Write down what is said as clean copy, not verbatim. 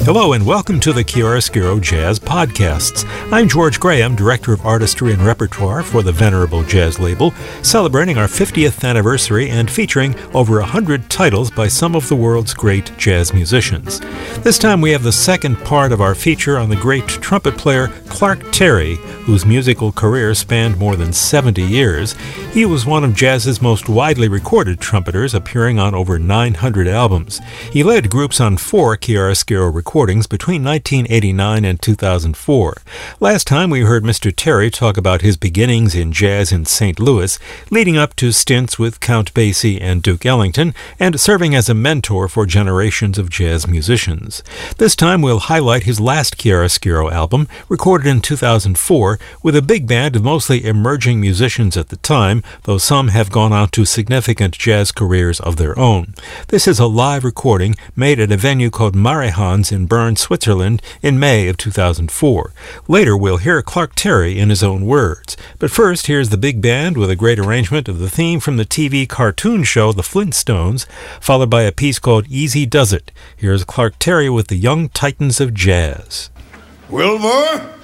Hello and welcome to the Chiaroscuro Jazz Podcasts. I'm George Graham, Director of Artistry and Repertoire for the Venerable Jazz label, celebrating our 50th anniversary and featuring over 100 titles by some of the world's great jazz musicians. This time we have the second part of our feature on the great trumpet player Clark Terry, whose musical career spanned more than 70 years. He was one of jazz's most widely recorded trumpeters, appearing on over 900 albums. He led groups on 4 chiaroscuro recordings between 1989 and 2004. Last time we heard Mr. Terry talk about his beginnings in jazz in St. Louis, leading up to stints with Count Basie and Duke Ellington, and serving as a mentor for generations of jazz musicians. This time we'll highlight his last chiaroscuro album, recorded in 2004, with a big band of mostly emerging musicians at the time, though some have gone on to significant jazz careers of their own. This is a live recording made at a venue called Marihans in Bern, Switzerland, in May of 2004. Later, we'll hear Clark Terry in his own words. But first, here's the big band with a great arrangement of the theme from the TV cartoon show The Flintstones, followed by a piece called Easy Does It. Here's Clark Terry with the Young Titans of Jazz. Wilbur?